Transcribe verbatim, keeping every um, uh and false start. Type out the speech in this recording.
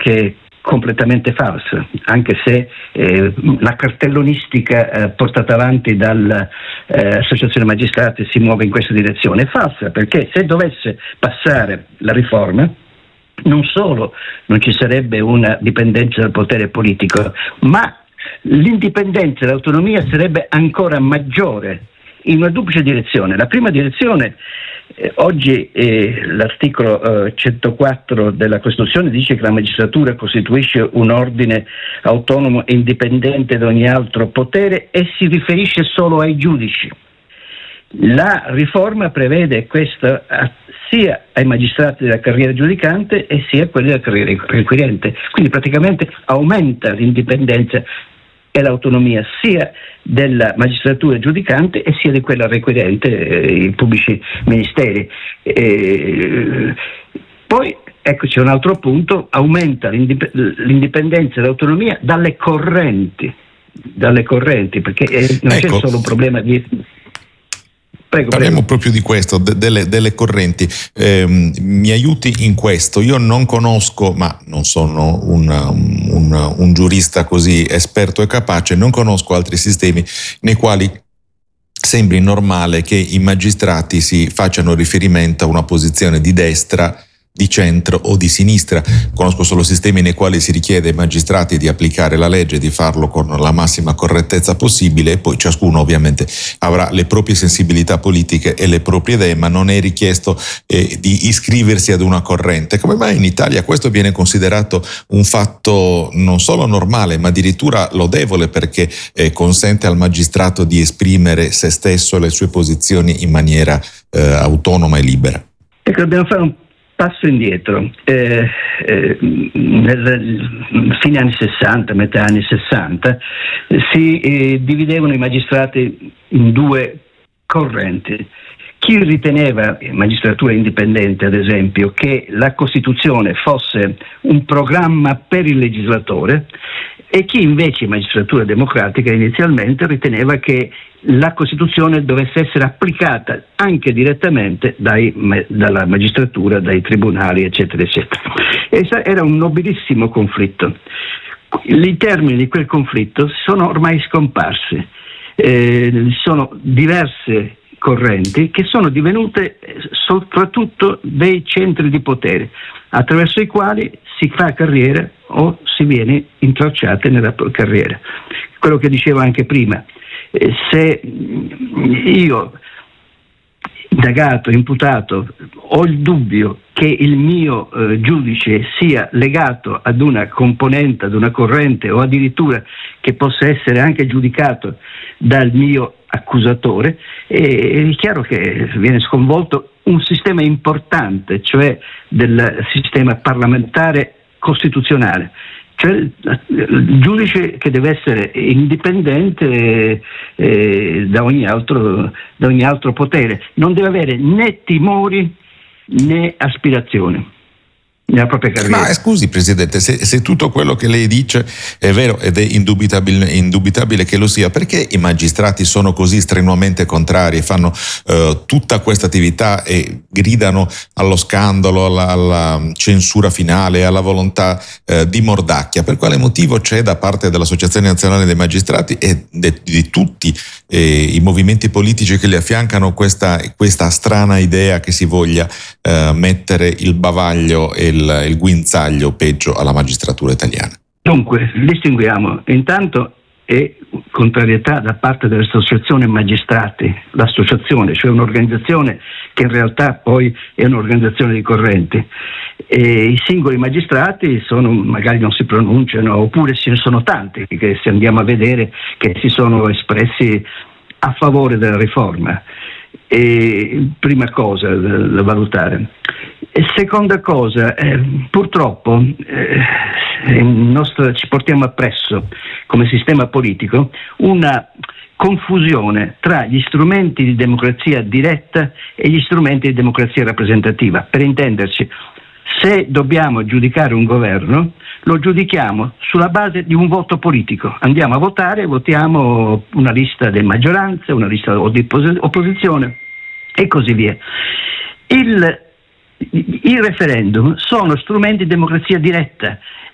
che è completamente falsa, anche se eh, la cartellonistica eh, portata avanti dall'Associazione eh, Magistrati si muove in questa direzione. È falsa perché se dovesse passare la riforma, non solo non ci sarebbe una dipendenza dal potere politico, ma l'indipendenza e l'autonomia sarebbe ancora maggiore in una duplice direzione. La prima direzione, eh, oggi eh, l'articolo eh, centoquattro della Costituzione dice che la magistratura costituisce un ordine autonomo e indipendente da ogni altro potere e si riferisce solo ai giudici. La riforma prevede questo sia ai magistrati della carriera giudicante e sia a quelli della carriera requirente, quindi praticamente aumenta l'indipendenza e l'autonomia sia della magistratura giudicante e sia di quella requirente, eh, i pubblici ministeri. Eh, poi eccoci un altro punto: aumenta l'indip- l'indipendenza e l'autonomia dalle correnti, dalle correnti, perché eh, non ecco. c'è solo un problema di... Prego, Parliamo prego. proprio di questo, de- delle, delle correnti. Eh, mi aiuti in questo? Io non conosco, ma non sono un, un, un giurista così esperto e capace, non conosco altri sistemi nei quali sembri normale che i magistrati si facciano riferimento a una posizione di destra, di centro o di sinistra. Conosco solo sistemi nei quali si richiede ai magistrati di applicare la legge, di farlo con la massima correttezza possibile, e poi ciascuno ovviamente avrà le proprie sensibilità politiche e le proprie idee, ma non è richiesto eh, di iscriversi ad una corrente. Come mai in Italia questo viene considerato un fatto non solo normale, ma addirittura lodevole, perché eh, consente al magistrato di esprimere se stesso e le sue posizioni in maniera eh, autonoma e libera? Ecco, dobbiamo fare un passo indietro. Eh, eh, nel fine anni sessanta, metà anni sessanta, si eh, dividevano i magistrati in due correnti. Chi riteneva, magistratura indipendente ad esempio, che la Costituzione fosse un programma per il legislatore, e chi invece, magistratura democratica inizialmente, riteneva che la Costituzione dovesse essere applicata anche direttamente dai, dalla magistratura, dai tribunali, eccetera, eccetera. E era un nobilissimo conflitto. I termini di quel conflitto sono ormai scomparsi. Eh, sono diverse correnti che sono divenute soprattutto dei centri di potere attraverso i quali si fa carriera o si viene intralciate nella carriera. Quello che dicevo anche prima, eh, se io, indagato, imputato, ho il dubbio che il mio eh, giudice sia legato ad una componente, ad una corrente, o addirittura che possa essere anche giudicato dal mio accusatore, è chiaro che viene sconvolto un sistema importante, cioè del sistema parlamentare costituzionale, cioè il giudice che deve essere indipendente eh, da ogni altro, da ogni altro potere, non deve avere né timori né aspirazioni nella propria carriera. Ma scusi Presidente, se, se tutto quello che lei dice è vero ed è indubitabile, indubitabile che lo sia, perché i magistrati sono così strenuamente contrari e fanno eh, tutta questa attività e gridano allo scandalo, alla, alla censura finale, alla volontà eh, di mordacchia? Per quale motivo c'è da parte dell'Associazione Nazionale dei Magistrati e de, di tutti eh, i movimenti politici che li affiancano questa, questa strana idea che si voglia eh, mettere il bavaglio e il, il guinzaglio peggio alla magistratura italiana? Dunque, distinguiamo intanto e contrarietà da parte dell'Associazione Magistrati, l'associazione, cioè un'organizzazione che in realtà poi è un'organizzazione di correnti, e i singoli magistrati sono, magari non si pronunciano, oppure ce ne sono tanti che, se andiamo a vedere, che si sono espressi a favore della riforma. E, prima cosa da, da valutare. E seconda cosa, eh, purtroppo eh, il nostro, ci portiamo appresso come sistema politico una confusione tra gli strumenti di democrazia diretta e gli strumenti di democrazia rappresentativa. Per intenderci, se dobbiamo giudicare un governo, lo giudichiamo sulla base di un voto politico. Andiamo a votare, votiamo una lista di maggioranza, una lista di opposizione e così via. Il, il referendum sono strumenti di democrazia diretta